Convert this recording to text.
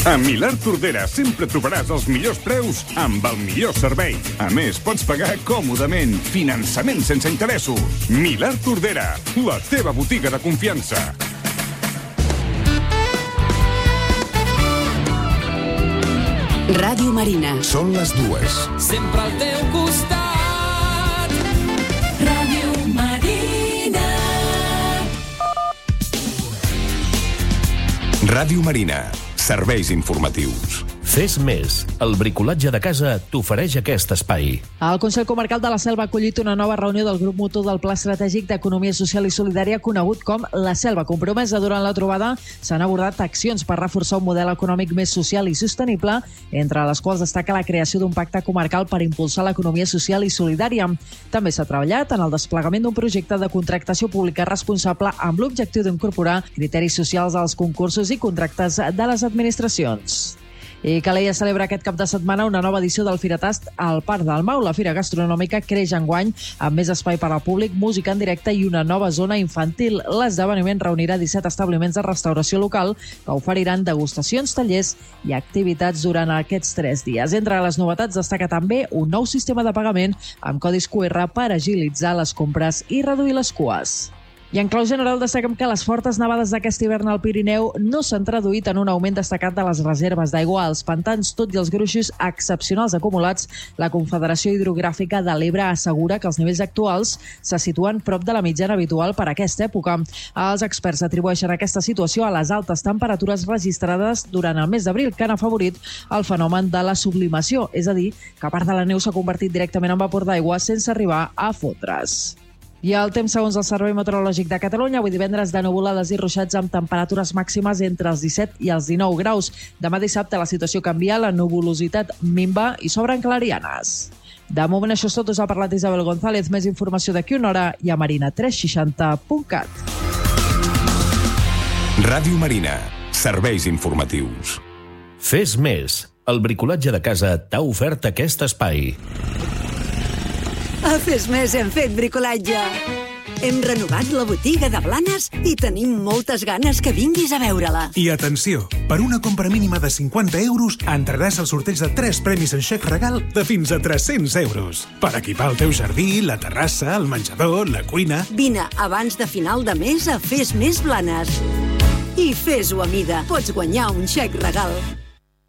A Milà Tordera sempre trobaràs els millors preus amb el millor servei. A més, pots pagar còmodament. Finançament sense interessos. Milà Tordera, la teva botiga de confiança. Ràdio Marina. Són les 2. Sempre al teu costat. Ràdio Marina. Ràdio Marina. Serveis informatius. Fes més. El bricolatge de casa t'ofereix aquest espai. El Consell Comarcal de la Selva ha acollit una nova reunió del grup motor del Pla Estratègic d'Economia Social i Solidària conegut com La Selva. Compromesa durant la trobada s'han abordat accions per reforçar un model econòmic més social i sostenible, entre les quals destaca la creació d'un pacte comarcal per impulsar l'economia social i solidària. També s'ha treballat en el desplegament d'un projecte de contractació pública responsable amb l'objectiu d'incorporar criteris socials als concursos i contractes de les administracions. I Calella celebra aquest cap de setmana una nova edició del Firatast al Parc del Mau. La fira gastronòmica creix enguany amb més espai per al públic, música en directe i una nova zona infantil. L'esdeveniment reunirà 17 establiments de restauració local que oferiran degustacions, tallers i activitats durant aquests 3 dies. Entre les novetats destaca també un nou sistema de pagament amb codis QR per agilitzar les compres i reduir les cues. I en clau general destaquem que les fortes nevades d'aquest hivern al Pirineu no s'han traduït en un augment destacat de les reserves d'aigua als pantans, tot i els gruixos excepcionals acumulats. La Confederació Hidrogràfica de l'Ebre assegura que els nivells actuals se situen prop de la mitjana habitual per a aquesta època. Els experts atribueixen aquesta situació a les altes temperatures registrades durant el mes d'abril, que han afavorit el fenomen de la sublimació, és a dir, que part de la neu s'ha convertit directament en vapor d'aigua sense arribar a fotre's. I el temps, segons el Servei Meteorològic de Catalunya, avui divendres de nuvolades i ruixats amb temperatures màximes entre els 17 i els 19 graus. Demà dissabte la situació canvia, la nuvolositat minva i s'obren clarianes. De moment això és tot, us ha parlat Isabel González. Més informació d'aquí una hora i a marina360.cat. Ràdio Marina. Serveis informatius. Fes més. El bricolatge de casa t'ha ofert aquest espai. A Fes Més hem fet bricolatge. Hem renovat la botiga de Blanes i tenim moltes ganes que vinguis a veure-la. I atenció, per una compra mínima de 50 euros entraràs al sorteig de 3 premis en xec regal de fins a 300 euros. Per equipar el teu jardí, la terrassa, el menjador, la cuina... Vine abans de final de mes a Fes Més Blanes. I fes-ho a mida. Pots guanyar un xec regal.